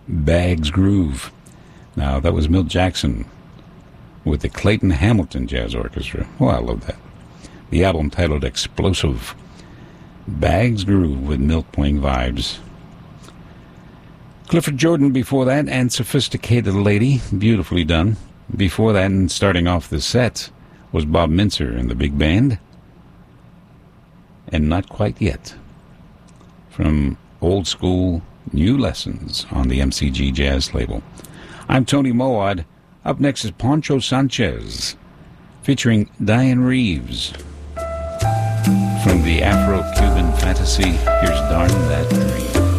Bag's Groove. Now, that was Milt Jackson with the Clayton Hamilton Jazz Orchestra. Oh, I love that. The album titled Explosive. Bag's Groove with Milt playing vibes. Clifford Jordan before that, and Sophisticated Lady, beautifully done. Before that, and starting off the set, was Bob Mintzer and the big band. And Not Quite Yet, from Old School New Lessons on the MCG Jazz label. I'm Tony Moad. Up next is Poncho Sanchez, featuring Diane Reeves. From the Afro-Cuban Fantasy, here's Darn That Dream.